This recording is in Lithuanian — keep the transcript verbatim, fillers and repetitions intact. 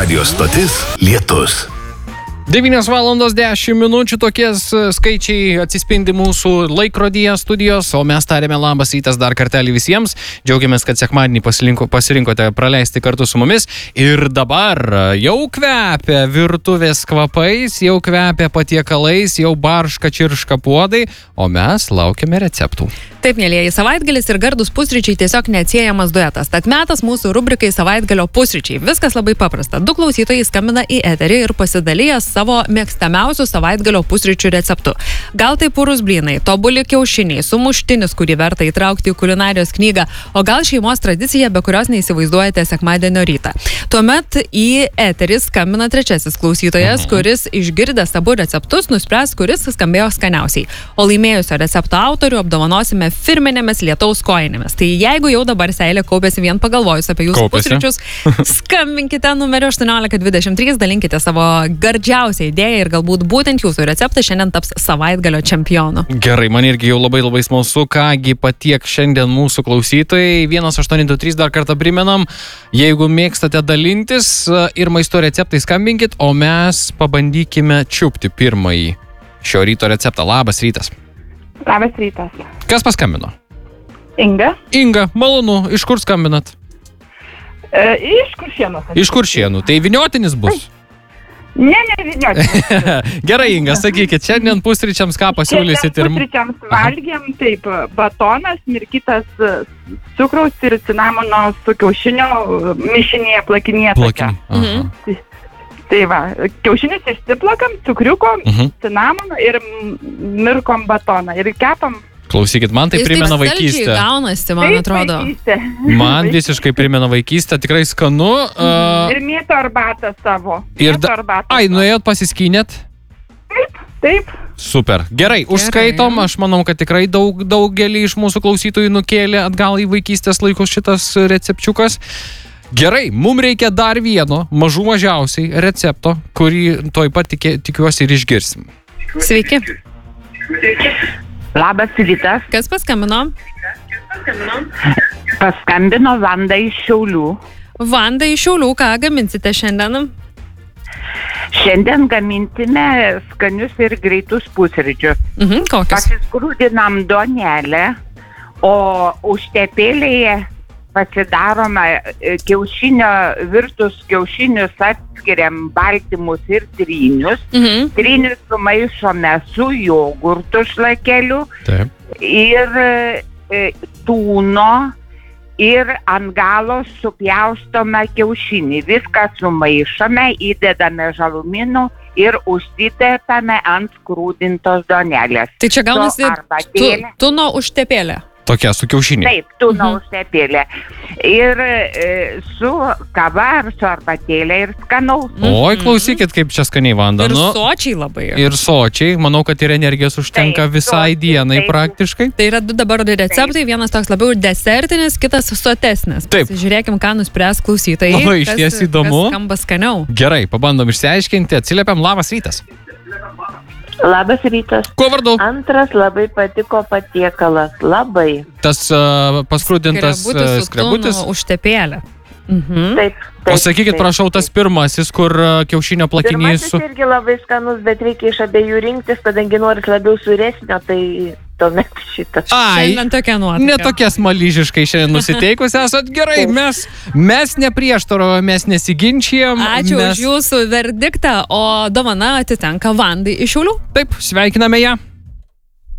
Radio stotis Lietus. devynios valandos dešimt minučių, tokie skaičiai atsispindi mūsų laikrodyje studijos, o mes tarėme labas rytas dar kartelį visiems. Džiaugiamės, kad sekmadienį pasirinkote praleisti kartu su mumis. Ir dabar jau kvepia virtuvės kvapais, jau kvepia patiekalais, jau barška čirška puodai, o mes laukiame receptų. Taip, mėlieji, savaitgalis ir gardus pusryčiai tiesiog neatsiejamas duetas. Tad metas mūsų rubrikai savaitgalio pusryčiai. Viskas labai paprasta. Du klausytojai skambina į eterį ir pasidalyja savo mėgstamiausių savaitgalio pusryčių receptų. Gal tai purūs blynai, tobuli kiaušiniai, sumuštinis, kurį verta įtraukti į kulinarijos knygą, o gal šeimos tradicija, be kurios neįsivaizduojate sekmadienio rytą. Tuomet į eterį skambina trečiasis klausytojas, kuris išgirdęs abu receptus nuspręs, kuris skambėjo skaniausiai. O laimėjusio recepto autorių apdovanosime firminėmis lietaus kojinėmis. Tai jeigu jau dabar seilė kaupėsi vien pagalvojus apie jūsų Kaupėsi. pusryčius, skambinkite numeriu aštuoniolika dvidešimt trys, dalinkite savo gardžiausią idėją ir galbūt būtent jūsų receptas šiandien taps savaitgalio čempionu. Gerai, man irgi jau labai labai smalsu, kągi patiek šiandien mūsų klausytojai. vienas aštuoni du trys dar kartą primenam, jeigu mėgstate dalintis ir maisto receptai, skambinkit, o mes pabandykime čiupti pirmąjį šio ryto receptą. Labas rytas. Labas rytas. Kas paskambino? Inga. Inga, malonu, iš kur skambinat? E, iš Kuršėnų. Iš Kuršėnų. Tai vyniotinis bus? Ne, ne, vyniotinis. Gerai, Inga, sakykit, šiandien pusryčiams ką pasiūlysit ir... Pusryčiams valgėm, taip, batonas, mirkytas cukraus ir cinamono su kiaušinio mišinėje plakinėje. Plakinį. Aha. Tai va, kiaušinius išsiplakam, cukriuko, Mhm. cinamono ir mirkom batoną. Ir kepam. Klausykit, man tai Jis primena taip saldžiai vaikystę. gaunasi, man Taip, atrodo. vaikystė. Man visiškai primena vaikystę, tikrai skanu. Uh, Ir mėto arbatą savo. ir Mėto da... arbatą Ai, savo. nuėjot pasiskynėt? Taip. Super. Gerai, užskaitom. Aš manau, kad tikrai daug, daugelį iš mūsų klausytojų nukėlė atgal į vaikystės laikus šitas recepčiukas. Gerai, mums reikia dar vieno, mažų mažiausiai recepto, kurį toj pat tikė, tikiuosi ir išgirsim. Sveiki. Labas rytas. Kas paskambino? Paskambino Vanda iš Šiaulių. Vanda iš Šiaulių, ką gaminsite šiandien? Šiandien gaminsime skanius ir greitus pusryčius. Mhm, kokius? Pasiskrūdinam duonelę, o užtepėlėje pasidarome kiaušinio, virtus kiaušinius atskiriam baltymus ir trynius. Mhm. Trynius sumaišome su jogurtu šlakeliu Taip. ir e, tūno ir ant galo supjaustome kiaušinį. Viską sumaišome, įdedame žalumynų ir užsitepame ant skrūdintos duonelės. Tai čia gaunasi Su arbatėle. tu, tuno užtepėlė. Tokia su kiaušiniu. Taip, tūno Mhm. užtepėlė. Ir e, su kava ar su arbatėlė ir skanaus. Oi, klausykit, kaip čia skaniai, Vanda. Ir Nu, sočiai labai. ir sočiai. Manau, kad ir energijos užtenka Taip, visai sočiai, dienai taip. praktiškai. Tai yra du dabar receptai, vienas toks labiau desertinis, kitas sotesnis. Taip. Žiūrėkim, ką nuspręs klausytojai. Labai išties įdomu. Kas skamba skaniau. Gerai, pabandom išsiaiškinti. Atsiliepiam, labas rytas. Labas rytas. Kuo vardu? Antras labai patiko patiekalas. Labai. Tas uh, paskrūdintas uh, Skrebutis su skrebutis. tuno užtepėlė. Mhm. Taip. taip O sakykit, taip, prašau, tas taip. pirmasis, kur uh, kiaušinio plakinys Pirmasis su... irgi labai skanus, bet reikia iš abiejų rinktis, kadangi norit labiau suresnio, tai tuomet šitas. Ai, Šiandien tokia nuotaika. netokia smaližiškai šiandien nusiteikus esat. Gerai, mes, mes neprieštaravome, mes nesiginčijam. Ačiū mes... už jūsų verdiktą, o dovana atitenka Vandai iš Šiaulių. Taip, sveikiname ją.